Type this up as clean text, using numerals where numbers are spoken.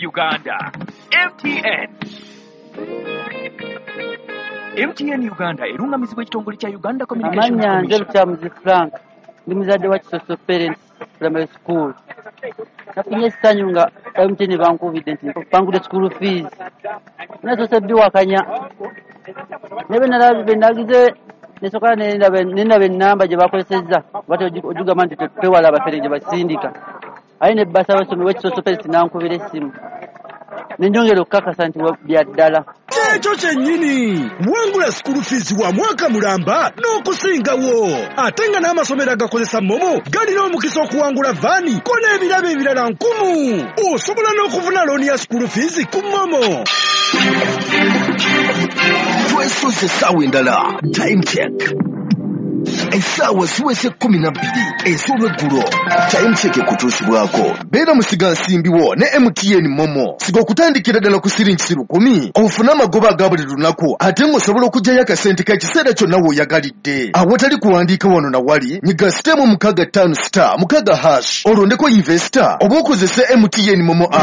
Uganda. MTN Uganda erungamizibwa ekitongole kya Uganda Communication Commission. Amanya Nze Frank ndi muzadde wa Kisoso Parents Primary School. Nafunye essanyu nga MTN bankubidde nti bangudde school fees. Nasoose biwakanya. Nebe nalabe nagize nesoka nenda ennamba gye bakozesezza bati ojugamba nti twewala abafere gye basindika. Ayi ne basa basomi w'Ekisoso Parents nankubira essimu. Nenjongera okukakasa nti bya ddala. Ekyo kyennyini wangula school fees wa mwaka mulamba n'okusingawo ate nga n'amasomero agakozesa momo galina omukisa okuwangula vaani ko n'ebirabo ebirala 1000. Osobola n'okufuna looni ya school fees ku momo. Twesoze essaawa endala time check. Essaawa ziweze 12 ez'olweggulo. Time check ekutuusibwako. Beera musiga nsimbiwo ne MTN Momo. Siga okutandikira ddala ku siringi 10 ofuna amagoba aga buli lunaku ate ng'osobola okuggyayo akasente k'ekiseera kyonna w'oyagalidde. Awatali kuwandiika wano na wali nyiga sitemu 65*6 olondeko investor oba okozese MTN Momo